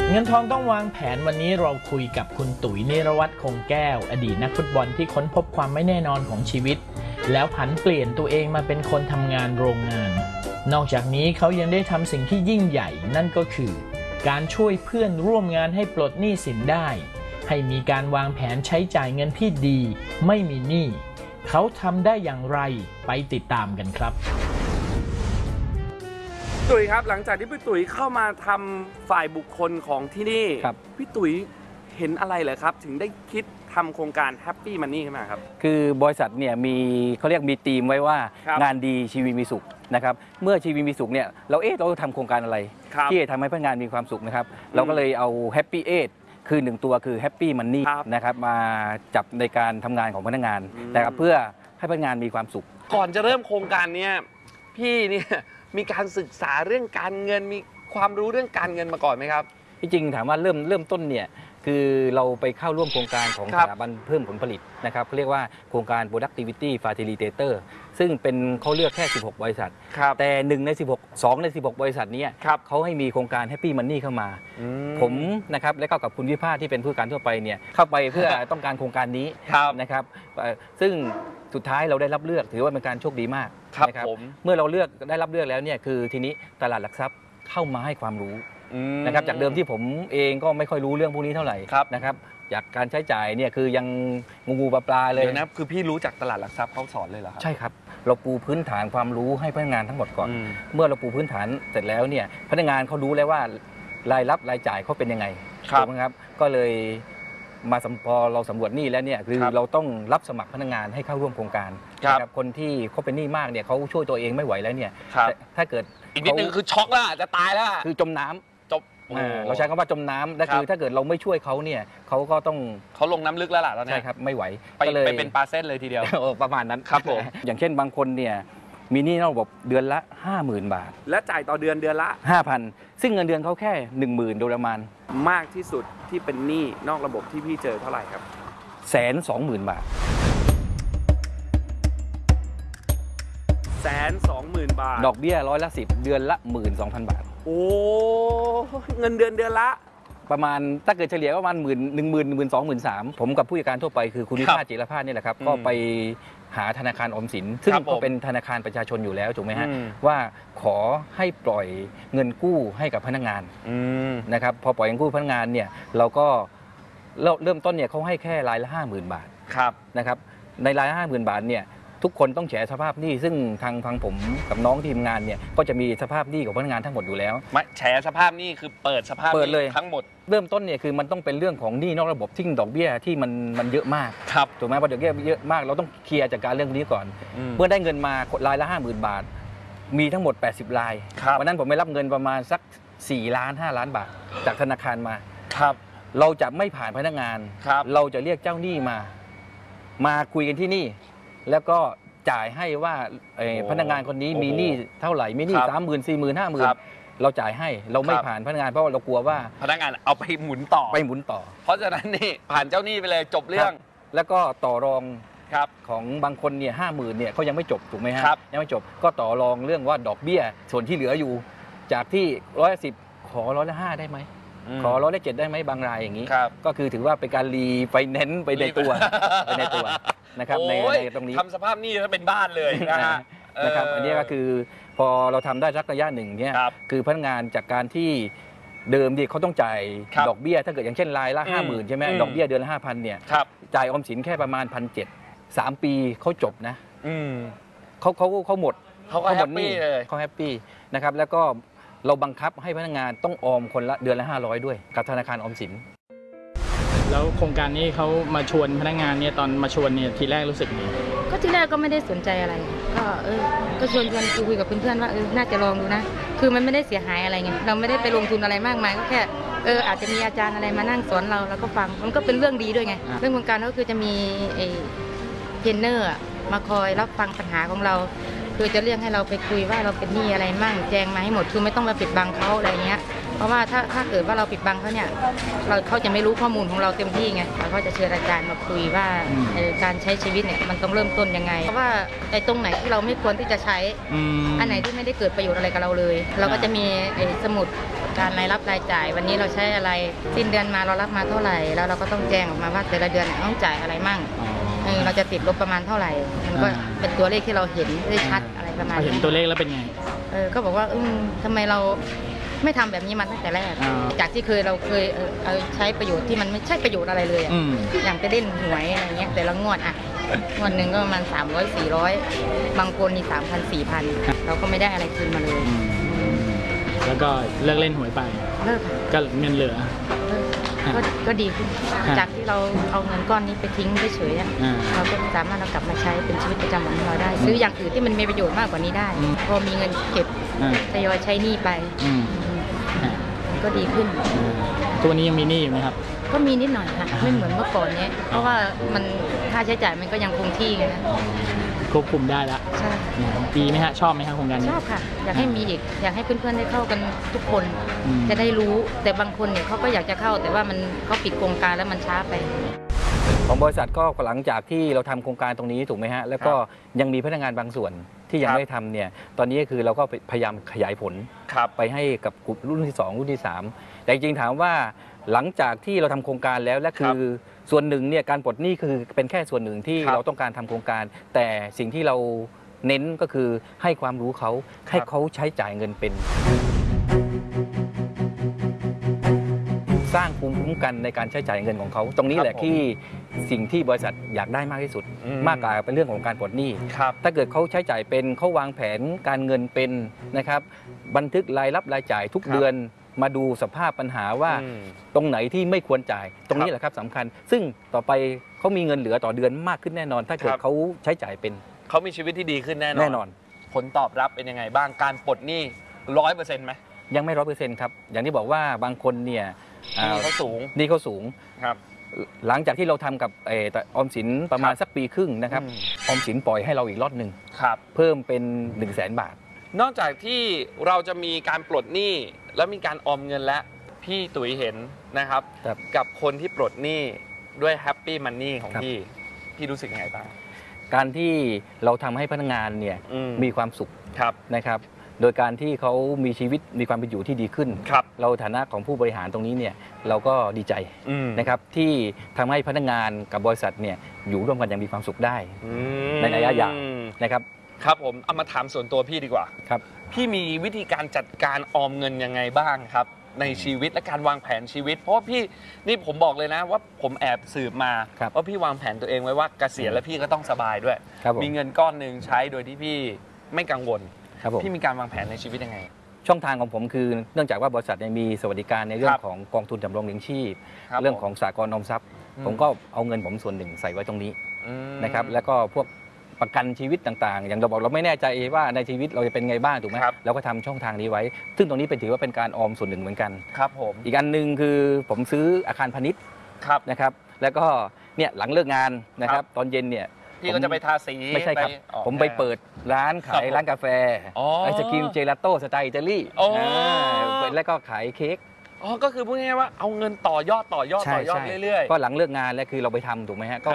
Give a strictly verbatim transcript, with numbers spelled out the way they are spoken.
เงินทองต้องวางแผนวันนี้เราคุยกับคุณตุ๋ยนิรวัฒน์คงแก้วอดีตนักฟุตบอลที่ค้นพบความไม่แน่นอนของชีวิตแล้วผันเปลี่ยนตัวเองมาเป็นคนทำงานโรงงานนอกจากนี้เขายังได้ทำสิ่งที่ยิ่งใหญ่นั่นก็คือการช่วยเพื่อนร่วมงานให้ปลดหนี้สินได้ให้มีการวางแผนใช้จ่ายเงินที่ดีไม่มีหนี้เขาทำได้อย่างไรไปติดตามกันครับตุ๋ยครับหลังจากที่พี่ตุ๋ยเข้ามาทำฝ่ายบุคคลของที่นี่พี่ตุ๋ยเห็นอะไรเหรอครับถึงได้คิดทำโครงการ Happy Money ขึ้นมาครับคือบริษัทเนี่ยมีเขาเรียกมีธีมไว้ว่างานดีชีวิตมีสุขนะครับเมื่อชีวิตมีสุขเนี่ยเราเอ๊ะเราทำโครงการอะไรที่จะทำให้พนักงานมีความสุขนะครับเราก็เลยเอา Happy Eight คือหนึ่งตัวคือ Happy Money นะครับมาจับในการทำงานของพนักงานแต่เพื่อให้พนักงานมีความสุขก่อนจะเริ่มโครงการนี้พี่เนี่ยมีการศึกษาเรื่องการเงินมีความรู้เรื่องการเงินมาก่อนไหมครับที่จริงถามว่าเริ่มเริ่มต้นเนี่ยคือเราไปเข้าร่วมโครงการของสถาบันเพิ่มผลผลิตนะครับเขาเรียกว่าโครงการ productivity facilitator ซึ่งเป็นเขาเลือกแค่สิบหกบริษัทแต่หนึ่งในสิบหก สองในสิบหกบริษัทนี้เขาให้มีโครงการ Happy Money เข้ามาผมนะครับและก็กับคุณวิภาที่เป็นผู้การทั่วไปเนี่ยเข้าไปเพื่อต้องการโครงการนี้นะครับซึ่งสุดท้ายเราได้รับเลือกถือว่าเป็นการโชคดีมากนะครับเมื่อเราเลือกได้รับเลือกแล้วเนี่ยคือทีนี้ตลาดหลักทรัพย์เข้ามาให้ความรู้นะครับจากเดิมที่ผมเองก็ไม่ค่อยรู้เรื่องพวกนี้เท่าไหร่นะครับจากการใช้จ่ายเนี่ยคือยังงูงูปลาปลาเลยนะคือพี่รู้จากตลาดหลักทรัพย์เขาสอนเลยเหรอครับใช่ครับเราปูพื้นฐานความรู้ให้พนักงานทั้งหมดก่อนเมื่อเราปูพื้นฐานเสร็จแล้วเนี่ยพนักงานเขารู้แล้วว่ารายรับรายจ่ายเขาเป็นยังไงถูกไหมครับก็เลยมาพอเราสำรวจหนี้แล้วเนี่ยคือเราต้องรับสมัครพนักงานให้เข้าร่วมโครงการนะครับคนที่เขาเป็นหนี้มากเนี่ยเขาช่วยตัวเองไม่ไหวแล้วเนี่ยถ้าเกิดอีกนิดนึงคือช็อกแล้วจะตายแล้วคือจมน้ำจมเราใช้คำว่าจมน้ำนั่นคือถ้าเกิดเราไม่ช่วยเขาเนี่ยเขาก็ต้องเขาลงน้ำลึกแล้วล่ะตอนนี้ใช่ครับไม่ไหวไปไปเป็นปลาเส้นเลยทีเดียวประมาณนั้นครับผมอย่างเช่นบางคนเนี่ยมีหนี้นอกระบบเดือนละ ห้าหมื่น บาทและจ่ายต่อเดือนเดือนละห้าพัน ซึ่งเงินเดือนเขาแค่ หนึ่งหมื่น โดยประมาณมากที่สุดที่เป็นหนี้นอกระบบที่พี่เจอเท่าไหร่ครับแสนสองหมื่นบาทแสนสองหมื่นบาทดอกเบี้ยร้อยละสิบเดือนละหมื่นสองพันบาทโอ้เงินเดือนเดือนละประมาณถ้าเกิดเฉลี่ยประมาณหมื่นหนึ่งหมื่นหมื่นสองหมื่นสามผมกับผู้จัดการทั่วไปคือคุณวิภาจิรพาสนี่แหละครับก็ไปหาธนาคารออมสินซึ่งก็เป็นธนาคารประชาชนอยู่แล้วถูกไหมฮะว่าขอให้ปล่อยเงินกู้ให้กับพนักงานนะครับพอปล่อยเงินกู้พนักงานเนี่ยเราก็เริ่มต้นเนี่ยเขาให้แค่รายละห้าหมื่นบาทนะครับในรายละห้าหมื่นบาทเนี่ยทุกคนต้องแฉสภาพหนี้ซึ่งทางทางผมกับน้องทีมงานเนี่ยก็จะมีสภาพหนี้ของพนักงานทั้งหมดอยู่แล้วไม่แฉสภาพหนี้คือเปิดสภาพเปิดเลยทั้งหมดเริ่มต้นเนี่ยคือมันต้องเป็นเรื่องของหนี้นอกระบบที่ดอกเบี้ยที่มันมันเยอะมากถูกไหมพอดอกเบี้ยเยอะมากเราต้องเคลียร์จัดการเรื่องนี้ก่อนเมื่อได้เงินมารายละห้าหมื่นบาทมีทั้งหมดแปดสิบรายวันนั้นผมไม่รับเงินประมาณสักสี่ล้านห้าล้านบาทจากธนาคารมาครับเราจะไม่ผ่านพนักงานเราจะเรียกเจ้าหนี้มามาคุยกันที่นี่แล้วก็จ่ายให้ว่าพนักงานคนนี้มีหนี้เท่าไหร่มีหนี้สามหมื่นสี่หมื่นห้าหมื่นเราจ่ายให้เราไม่ผ่านพนักงานเพราะเรากลัวว่าพนักงานเอาไปหมุนต่อไปหมุนต่อเพราะฉะนั้นนี่ผ่านเจ้าหนี้ไปเลยจบเรื่องแล้วก็ต่อรองของบางคนเนี่ยห้าหมื่นเนี่ยเขายังไม่จบถูกไหมฮะยังไม่จบก็ต่อรองเรื่องว่าดอกเบี้ยส่วนที่เหลืออยู่จากที่ร้อยสิบขอร้อยละห้าได้ไหมขอร้อยละเจ็ดได้ไหมบางรายอย่างนี้ก็คือถือว่าเป็นการรีไฟแนนซ์ไปในตัวไปในตัวนะครับในตรงนี้ทำสภาพหนี้ถ้าเป็นบ้านเลยนะครับอันนี้ก็คือพอเราทำได้สักระยะหนึ่งเนี่ยคือพนักงานจากการที่เดิมที่เขาต้องจ่ายดอกเบี้ยถ้าเกิดอย่างเช่นรายละห้าหมื่นใช่ไหมดอกเบี้ยเดือนละห้าพันเนี่ยจ่ายออมสินแค่ประมาณพันเจ็ดสามปีเขาจบนะเขาเขาเขาหมดเขาหมดหนี้เลยเขาแฮปปี้นะครับแล้วก็เราบังคับให้พนักงานต้องออมคนละเดือนละห้าร้อยด้วยกับธนาคารออมสินแล้วโครงการนี้เขามาชวนพนักงานเนี่ยตอนมาชวนเนี่ยทีแรกรู้สึกไงก็ทีแรกก็ไม่ได้สนใจอะไรก็เออก็ชวนกันคุยกับเพื่อนๆว่าเออน่าจะลองดูนะคือมันไม่ได้เสียหายอะไรไงเราไม่ได้ไปลงทุนอะไรมากมายก็แค่เอออาจจะมีอาจารย์อะไรมานั่งสอนเราแล้วก็ฟังมันก็เป็นเรื่องดีด้วยไงเรื่องโครงการก็คือจะมีไอ้เทรนเนอร์มาคอยรับฟังปัญหาของเราคือจะเรียกให้เราไปคุยว่าเราเป็นหนี้อะไรมั่งแจ้งมาให้หมดคือไม่ต้องมาปิดบังเขาอะไรเงี้ยเพราะว่าถ้าถ้าเกิดว่าเราปิดบังเขาเนี่ยเราเขาจะไม่รู้ข้อมูลของเราเต็มที่ไงเราก็จะเชิญอาจารย์มาคุยว่าเอ่อการใช้ชีวิตเนี่ยมันต้องเริ่มต้นยังไงเพราะว่าไอ้ตรงไหนที่เราไม่ควรที่จะใช้อืมอันไหนที่ไม่ได้เกิดประโยชน์อะไรกับเราเลย เราก็จะมีไอ้สมุดการรายรับรายจ่าย วันนี้เราใช้อะไรสิ้นเดือนมาเรารับมาเท่าไหร่แล้วเราก็ต้องแจ้งออกมาว่าแต่ละเดือนเนี่ยต้องจ่ายอะไรมั่งเออเราจะติดลบประมาณเท่าไหร่มันก็เป็นตัวเลขที่เราเห็นได้ชัดอะไรประมาณพอเห็นนี้ตัวเลขแล้วเป็นไงเออก็บอกว่าอืมทำไมเราไม่ทำแบบนี้มาตั้งแต่แรกอ่าจากที่เคยเราเคยเออเอาใช้ประโยชน์ที่มันไม่ใช่ประโยชน์อะไรเลยอะอืมอย่างไปเล่นหวยอะไรเงี้ยแต่ละงวดอ่ะงวดหนึ่งก็ประมาณสามร้อยสี่ร้อยบางคนนี่สามพันสี่พันเราก็ไม่ได้อะไรคืนมาเลยแล้วก็เลิกเล่นหวยไปเลิกค่ะก็เงินเหลือเลิกก็ก็ดีขึ้น จากที่เราเอาเงินก้อนนี้ไปทิ้งเฉยๆอะอ่าเราก็สามารถเรากลับมาใช้เป็นชีวิตประจำวันของเราได้ ซื้ออย่างอื่นที่มันมีประโยชน์มากกว่านี้ได้อืมพอมีเงินเก็บอ่าทยอยใช้หนี้ไปอืมอืมอ่ามันก็ดีขึ้นตัวนี้ยังมีหนี้อยู่ไหมครับก็มีนิดหน่อยค่ะไม่เหมือนเมื่อก่อนเนี้ยเพราะว่ามันค่าใช้จ่ายมันก็ยังคงที่ไงนะควบคุมได้แล้วใช่ดีไหมฮะ ชอบไหมครับโครงการชนี้อบค่ะ อยากให้มีอีกอยากให้เพื่อนๆได้เข้ากันทุกคนอืมจะได้รู้แต่บางคนเนี่ยเขาก็อยากจะเข้า แต่ว่ามันเขาปิดโครงการแล้วมันช้าไปของบริษัทก็หลังจากที่เราทำโครงการตรงนี้ถูกไหมฮะแล้วก็ยังมีพนักงานบางส่วนที่ยังครับไม่ได้ทำเนี่ยตอนนี้คือเราก็พยายามขยายผลครับไปให้กับกลุ่มรุ่นที่สองรุ่นที่สามแต่จริงๆถามว่าหลังจากที่เราทำโครงการแล้วและคือส่วนหนึ่งเนี่ยการปลดหนี้คือเป็นแค่ส่วนหนึ่งที่ครับเราต้องการทำโครงการ แต่สิ่งที่เราเน้นก็คือให้ความรู้เขาให้เขาใช้จ่ายเงินเป็น สร้างภูมิคุ้มกันในการใช้จ่ายเงินของเขา ตรงนี้แหละครับผมที่สิ่งที่บริษัทอยากได้มากที่สุดอืมมากกว่าเป็นเรื่องของการปลดหนี้ครับถ้าเกิดเขาใช้จ่ายเป็นเขาวางแผนการเงินเป็นนะครับ บันทึกรายรับรายจ่ายทุกครับเดือนมาดูสภาพปัญหาว่าอืมตรงไหนที่ไม่ควรจ่าย ตรงนี้ครับแหละครับสำคัญ ซึ่งต่อไปเขามีเงินเหลือต่อเดือนมากขึ้นแน่นอน ถ้าเกิดครับเขาใช้จ่ายเป็นเขามีชีวิตที่ดีขึ้นแน่นอนแน่นอนผลตอบรับเป็นยังไงบ้างการปลดหนี้ร้อยเปอร์เซ็นต์ไหมยังไม่ร้อยเปอร์เซ็นต์ครับอย่างที่บอกว่าบางคนเนี่ยอ่าหนี้เขาสูงหนี่เขาสูงครับหลังจากที่เราทำกับเอ่อออมสินประมาณครับสักปีครึ่งนะครับอืมออมสินปล่อยให้เราอีกรอบหนึ่งครับเพิ่มเป็น1นึ่งแสนบาทนอกจากที่เราจะมีการปลดหนี้แล้วมีการออมเงินแล้วพี่ตุ๋ยเห็นนะครับครับกับคนที่ปลดหนี้ด้วยแฮปปี้มันนี่ของครับพี่พี่รู้สึกยังไงบ้างการที่เราทำให้พนักงานเนี่ยอืมมีความสุขครับนะครับ โดยการที่เขามีชีวิตมีความเป็นอยู่ที่ดีขึ้นครับเราฐานะของผู้บริหารตรงนี้เนี่ยเราก็ดีใจอืมนะครับที่ทำให้พนักงานกับบริษัทเนี่ยอยู่ร่วมกันอย่างมีความสุขได้อืมในระยะยาว นะครับครับผมเอามาถามส่วนตัวพี่ดีกว่าครับพี่มีวิธีการจัดการออมเงินยังไงบ้างครับ ในชีวิตและการวางแผนชีวิต เพราะว่าพี่นี่ผมบอกเลยนะว่าผมแอบสืบมาครับว่าพี่วางแผนตัวเองไว้ว่าเกษียณแล้วพี่ก็ต้องสบายด้วยครับผมมีเงินก้อนหนึ่งใช้โดยที่พี่ไม่กังวลครับผมพี่มีการวางแผนในชีวิตยังไงช่องทางของผมคือเนื่องจากว่าบริษัทเนี่ยมีสวัสดิการในเรื่อครังบของกองทุนจำลองเลี้ยงชีพครับเรื่องผมของสากลออมทรัพย์อืมผมก็เอาเงินผมส่วนหนึ่งใส่ไว้ตรงนี้อืมนะครับแล้วก็พวกประกันชีวิตต่างๆ อย่างเราบอกเราไม่แน่ใจว่าในชีวิตเราจะเป็นไงบ้างถูกไหมครับเราก็ทำช่องทางนี้ไว้ ซึ่งตรงนี้เป็นถือว่าเป็นการออมส่วนหนึ่งเหมือนกันครับผมอีกอันหนึ่งคือผมซื้ออาคารพาณิชย์ครับนะครับแล้วก็เนี่ยหลังเลิกงานนะครับตอนเย็นเนี่ยพี่ก็จะไปทาสีไม่ใช่ครับออกผมไปเปิดร้านขายครับผมร้านกาแฟอ๋อไอศกรีมเจลาโต้สไตล์อิตาลีอ๋ออ่าแล้วก็ขายเค้กอ๋อก็คือพูดง่ายๆว่าเอาเงินต่อยอดต่อยอดต่อยอดเรื่อยๆก็หลังเลิกงานแล้วคือเราไปทำถูกไหมฮะก็